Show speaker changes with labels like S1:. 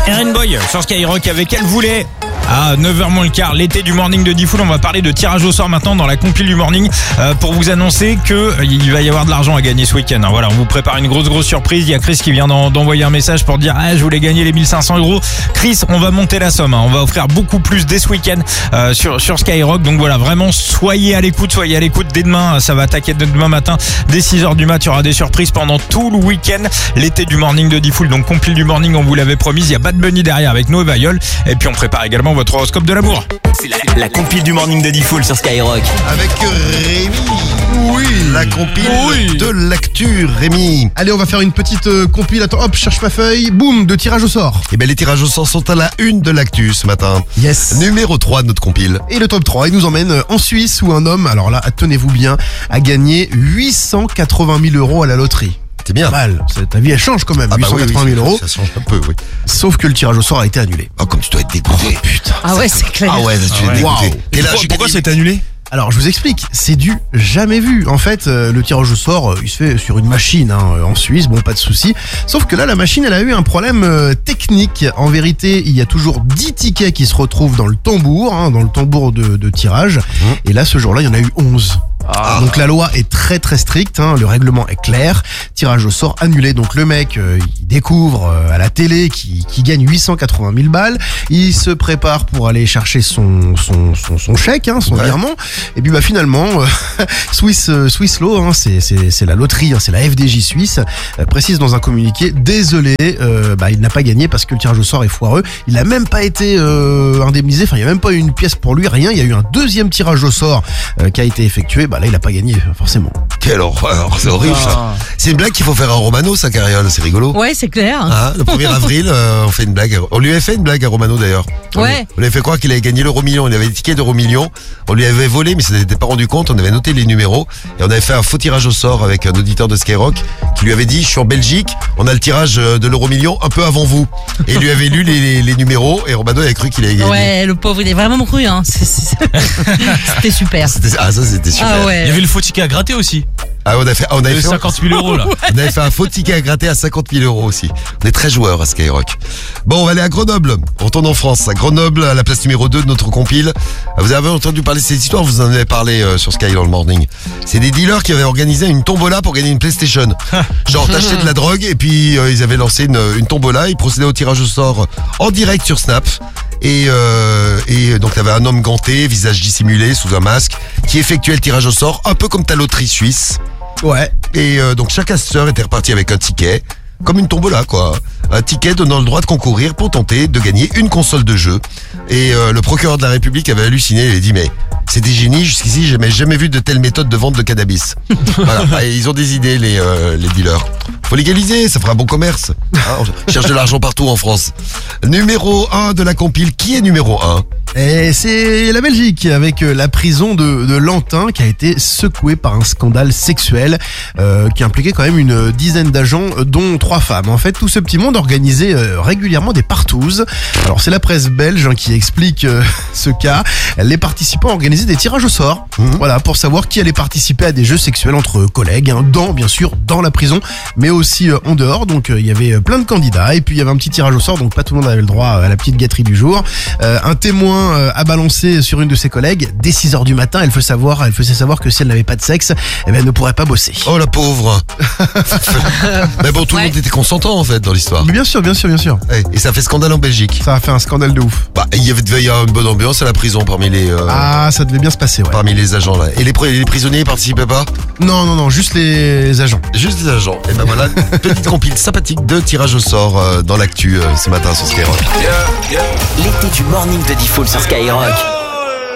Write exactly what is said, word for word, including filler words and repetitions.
S1: Erin Boy sur Skyrock avec Elle voulait. À neuf heures moins le quart, l'été du morning de Diffoul. On va parler de tirage au sort maintenant dans la compile du morning euh, pour vous annoncer que euh, il va y avoir de l'argent à gagner ce week-end. Hein, voilà, on vous prépare une grosse grosse surprise. Il y a Chris qui vient d'en, d'envoyer un message pour dire ah je voulais gagner les mille cinq cents euros. Chris, on va monter la somme. Hein, on va offrir beaucoup plus dès ce week-end euh, sur sur Skyrock. Donc voilà, vraiment soyez à l'écoute, soyez à l'écoute dès demain. Ça va attaquer demain matin dès six heures du mat. Il y aura des surprises pendant tout le week-end. L'été du morning de Diffoul. Donc compile du morning, on vous l'avait promis. Il y a Bad Bunny derrière avec Noé Vayol. Et puis on prépare également votre horoscope de l'amour.
S2: C'est la, la compile du morning de Diffoul sur Skyrock.
S3: Avec Rémi.
S4: Oui.
S3: La compile
S4: Oui.
S3: de l'actu, Rémi.
S4: Allez, on va faire une petite euh, compile. Attends, hop, je cherche ma feuille. Boum, de tirage au sort.
S3: Et bien les tirages au sort sont à la une de l'actu ce matin.
S4: Yes.
S3: Numéro trois de notre compile.
S4: Et le top trois, il nous emmène en Suisse où un homme, alors là, tenez-vous bien, a gagné huit cent quatre-vingt mille euros à la loterie.
S3: C'est bien.
S4: Pas mal. C'est- Ta vie, elle change quand même.
S3: Ah bah
S4: huit cent
S3: oui,
S4: quatre-vingt
S3: oui,
S4: mille euros.
S3: ça change un peu, oui.
S4: Sauf que le tirage au sort a été annulé.
S3: Oh, comme tu dois être dégoûté.
S4: Putain.
S5: Ah ouais, c'est clair.
S3: Ah ouais, tu es
S4: Ah ouais.
S3: dégoûté.
S4: Waouh.
S3: Et là,
S4: Pourquoi-
S3: j'ai
S4: pourquoi
S3: gagné-
S4: c'est annulé? Alors, je vous explique, c'est du jamais vu. En fait, euh, le tirage au sort, euh, il se fait sur une machine hein, euh, en Suisse, bon, pas de souci. Sauf que là, la machine, elle a eu un problème euh, technique. En vérité, il y a toujours dix tickets qui se retrouvent dans le tambour, hein, dans le tambour de, de tirage. Et là, ce jour-là, il y en a eu onze.
S3: Ah.
S4: Donc la loi est très très stricte, hein, le règlement est clair, tirage au sort annulé. Donc le mec, euh, il découvre euh, à la télé qu'il qu'il gagne huit cent quatre-vingt mille balles, il se prépare pour aller chercher son son son, son chèque, hein, son
S3: Ouais.
S4: virement, et puis bah finalement, euh, Swiss euh, Swiss Law, hein, c'est c'est c'est la loterie, hein, c'est la F D J suisse, euh, précise dans un communiqué, désolé, euh, bah il n'a pas gagné parce que le tirage au sort est foireux. Il a même pas été euh, indemnisé, enfin il y a même pas eu une pièce pour lui, rien. Il y a eu un deuxième tirage au sort euh, qui a été effectué. Bah là, il a pas gagné, forcément.
S3: Quelle horreur, c'est horrible ça. C'est une blague qu'il faut faire à Romano, ça, Carriole, c'est rigolo.
S5: Ouais, c'est clair.
S3: Hein, le premier avril, euh, on fait une blague. On lui avait fait une blague à Romano d'ailleurs. On
S5: Ouais.
S3: lui- On lui avait fait croire qu'il avait gagné l'euro million. Il avait des tickets d'euro million. On lui avait volé, mais ça n'était pas rendu compte. On avait noté les numéros et on avait fait un faux tirage au sort avec un auditeur de Skyrock qui lui avait dit: je suis en Belgique, on a le tirage de l'euro million un peu avant vous. Et il lui avait lu les, les, les numéros et Romano avait cru qu'il avait gagné.
S5: Ouais, le pauvre, il est vraiment cru, hein. C'est- c'est- C'était super.
S3: C'était- Ah, ça c'était super.
S5: Ah
S1: Il y
S5: ouais.
S1: avait le faux ticket à gratter aussi.
S3: Ah, on a fait, ah, on avait
S1: Il y avait
S3: fait
S1: cinquante mille euros là.
S3: On avait fait un faux ticket à gratter à cinquante mille euros aussi. On est très joueurs à Skyrock. Bon, on va aller à Grenoble. On retourne en France. À Grenoble, à la place numéro deux de notre compile. Vous avez entendu parler de cette histoire, vous en avez parlé euh, sur Sky dans le morning. C'est des dealers qui avaient organisé une tombola pour gagner une PlayStation. Genre, t'achetais de la drogue et puis euh, ils avaient lancé une, une tombola. Ils procédaient au tirage au sort en direct sur Snap. Et, euh, et donc t'avais un homme ganté, visage dissimulé, sous un masque, qui effectuait le tirage au sort, un peu comme ta loterie suisse.
S4: Ouais.
S3: Et euh, donc chaque acheteur était reparti avec un ticket, comme une tombola quoi. Un ticket donnant le droit de concourir pour tenter de gagner une console de jeu. Et euh, le procureur de la République avait halluciné, il avait dit mais c'est des génies, jusqu'ici j'ai jamais vu de telle méthode de vente de cannabis. Voilà, et ils ont des idées les, euh, les dealers. Faut légaliser, ça fera un bon commerce. Hein, on cherche de l'argent partout en France. Numéro un de la compile, qui est numéro un?
S4: Et c'est la Belgique avec euh, la prison de, de Lantin qui a été secouée par un scandale sexuel euh, qui impliquait quand même une dizaine d'agents euh, dont trois femmes. En fait, tout ce petit monde organisait euh, régulièrement des partouzes. Alors c'est la presse belge hein, qui explique euh, ce cas. Les participants organisaient des tirages au sort,
S3: Mhm.
S4: voilà, pour savoir qui allait participer à des jeux sexuels entre collègues, hein, dans bien sûr dans la prison, mais aussi euh, en dehors. Donc euh, il y avait euh, plein de candidats et puis il y avait un petit tirage au sort, donc pas tout le monde avait le droit à la petite gâterie du jour. Euh, un témoin euh, a balancé sur une de ses collègues dès six heures du matin. Elle faisait savoir, elle faisait savoir que si elle n'avait pas de sexe, eh ben, elle ne pourrait pas bosser.
S3: Oh la pauvre. Mais bon, tout le
S5: Ouais.
S3: monde était consentant en fait dans l'histoire.
S4: Mais bien sûr, bien sûr, bien sûr.
S3: Ouais, et ça fait scandale en Belgique.
S4: Ça a fait un scandale de ouf.
S3: Bah, il y avait devait y avoir une bonne ambiance à la prison parmi les euh,
S4: Ah, ça devait bien se passer, ouais.
S3: parmi les agents là. Et les, pri- les prisonniers ils participaient pas?
S4: Non, non, non, juste les agents.
S3: Juste les agents. Et ben voilà, une petite compile sympathique de tirage au sort euh, dans l'actu euh, ce matin sur Skyrock.
S2: L'été du morning de Diffoul sur Skyrock.